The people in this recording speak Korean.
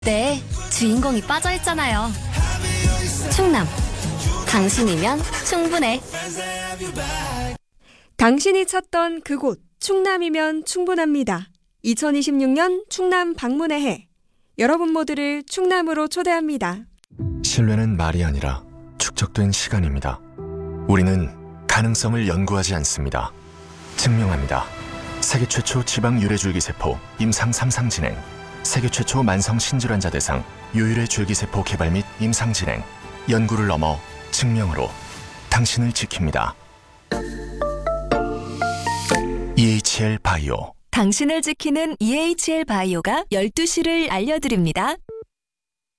네, 주인공이 빠져있잖아요. 충남. 당신이면 충분해. 당신이 찾던 그곳 충남이면 충분합니다. 2026년 충남 방문의 해. 여러분 모두를 충남으로 초대합니다. 신뢰는 말이 아니라 축적된 시간입니다. 우리는 가능성을 연구하지 않습니다. 증명합니다. 세계 최초 지방 유래 줄기세포 임상 3상 진행, 세계 최초 만성 신질환자 대상 유유래 줄기세포 개발 및 임상 진행, 연구를 넘어 증명으로 당신을 지킵니다. EHL 바이오. 당신을 지키는 EHL 바이오가 12시를 알려드립니다.